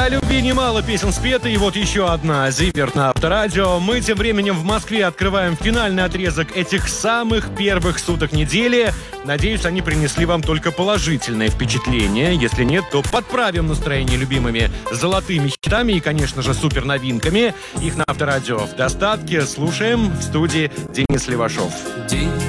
О любви немало песен спето, и вот еще одна. Зиверт на Авторадио. Мы тем временем в Москве открываем финальный отрезок этих самых первых суток недели. Надеюсь, они принесли вам только положительное впечатление. Если нет, то подправим настроение любимыми золотыми хитами и, конечно же, супер новинками. Их на Авторадио в достатке. Слушаем. В студии Денис Левашов.